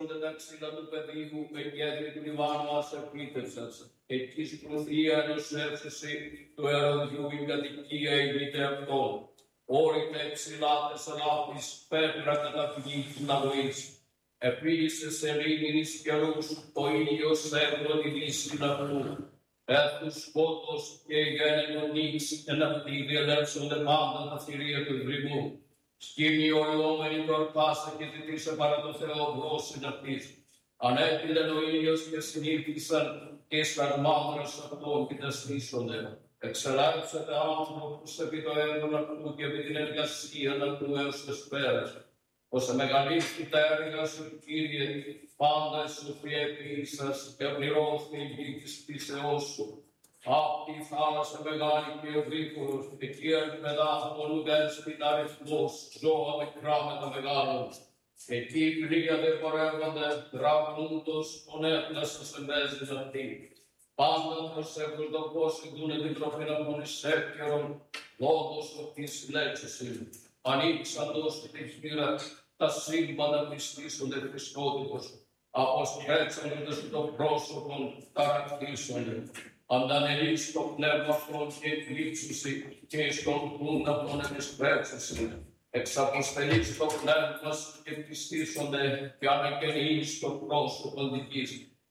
τα ξύλα του πεδίου, εγκέντρη του λιμάνου μας επίτευσας. Εκεί σπρουθία ενωσεύσεσαι του ερωδιού η κατοικία ηγείται αυτόν. Όρυτα υψηλά τεσσαλάπης, πέτρα καταφυγή του ναυής. Επίλυσες ερήμινης καιρούς, ο ήλιος έμπλο τη δύση αυτού. Έθους σκότος και γέννητο νύξ, εν αυτοί διελεύσονται πάντα τα θηρία του βρυμού. Σκήνη οριόμενη τορπάσα και ζητήσε παρά το Θεό δώσιν αυτής. Ανέπηλεν ο ήλιος και συνήθισαν και σταρμάδρας αυτών και τα στήσονται. Εξελάψετε άνθρωπος επί το έργο αυτού και επί την εργασία αυτού έως τες πέρας. Ώστε μεγαλύτερη τα έργα σου, Κύριε, πάντα εσωφή επίσης και πληρώθη η γη της πτήσεώς σου. Απ' τη θάλασσα μεγάλη και ο γρήγορος, εκεί έρχεται πολλούνται στην αριθμός, ζώα μικρά με τα μεγάλα. Εκεί οι πλοία δεν πορεύονται, δραβνούντος, πονέφτασαν σε μέση αυτή. Πάντα προσέχουν το πώς ειδούνε την τροφή να μονισεύκαιρον, λόγος ότι συλλέξουσιν. Ανοίξαντος τη χείρα, τα σύμπαντα πιστήσονται Χριστότικος. Αποστρέψονται στο πρόσωπο, ταρακτήσονται. Αντανελείς το πνεύμα αυτόν και εκλείψουσι και στον κούν αυτόν επισπρέψουσι. Εξαποστελείς το πνεύμα σου και πιστήσονται και ανακαινείς το πρόσωπο δικής.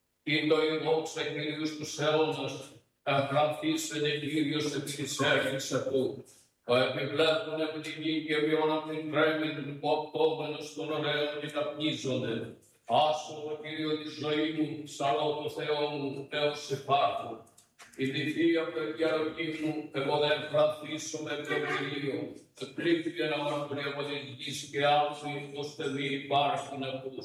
Ή το ειδόξα Κυρίους τους αιώνας, ευγραφήσενε Κύριος επί της έργης αυτού. Ο επιβλέπουν επί τη γη και βιώναν την κρέμη του υποπτώμενος των ωραίων και καπνίζονται. Άσο το Κύριο τη ζωή μου, ψαλώ το Θεό μου, έως σε πάθω. Η θεία παιδιά μου, εγώ δεν φραθήσω με το Κύριο. Εκπλήθηκε να μαρτυρεί από την γη και άλθει, ώστε μη υπάρχουν αυτούς.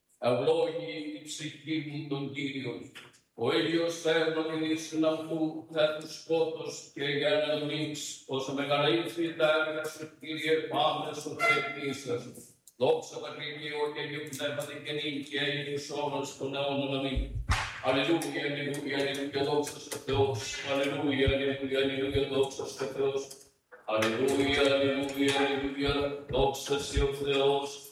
Ευλόγη η ψυχή μου τον Κύριο. Ο ήλιος έβλογης αυτού θέτου σκότος και γέννητο νύξ, ώστε μεγαλύτερη τα έργα σου, Κύριε, πάμε στο Θεό σας. Δόξα Πατρίδιο και Υιού Πνεύματι και νυν και Άγιος όνος των αιώνων αμήν. Αλληλούια, αλληλούια, αλληλούια, δόξα στο Θεός. Αλληλούια, αλληλούια, αλληλούια, δόξα στο Θεός. Αλληλούια, αλληλούια, αλληλούια, δόξα σε ο Θεός.